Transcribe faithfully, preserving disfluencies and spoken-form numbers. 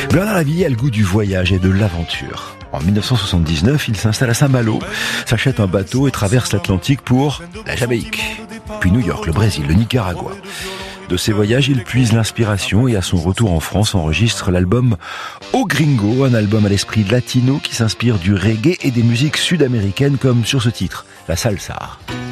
Bernard Lavilliers a le goût du voyage et de l'aventure. En mille neuf cent soixante-dix-neuf, il s'installe à Saint-Malo, s'achète un bateau et traverse l'Atlantique pour la Jamaïque, puis New York, le Brésil, le Nicaragua. De ses voyages, il puise l'inspiration et à son retour en France enregistre l'album O Gringo, un album à l'esprit latino qui s'inspire du reggae et des musiques sud-américaines comme sur ce titre, la salsa.